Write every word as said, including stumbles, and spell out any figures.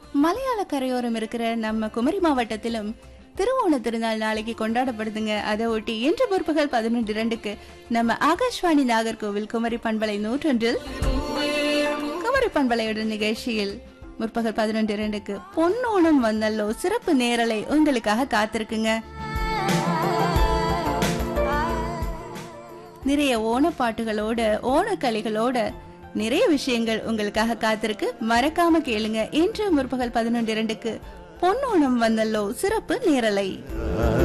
மலையாள கரையோரம் இருக்கிற நம்ம குமரி மாவட்டத்திலும் திருவோண திருநாள் நாளைக்கு கொண்டாடப்படுதுங்க. அதை ஒட்டி இன்று முற்பகல் பதினொன்று இரண்டுக்கு நம்ம ஆகாஷ்வாணி நாகர்கோவில் குமரி பண்பலை நூற்றொன்றில் குமரி பண்பலையோட நிகழ்ச்சியில் முற்பகல் பதினொன்று இரண்டுக்கு பொன்னோணம் வந்தல்லோ சிறப்பு நேரலை உங்களுக்காக காத்திருக்குங்க. நிறைய ஓணப்பாட்டுகளோட ஓணக்களிகளோட நிறைய விஷயங்கள் உங்களுக்காக காத்திருக்கு. மறக்காம கேளுங்க. இன்று முற்பகல் பதினொன்று இரண்டுக்கு பொன்னோணம் வந்தல்லோ சிறப்பு நேரலை.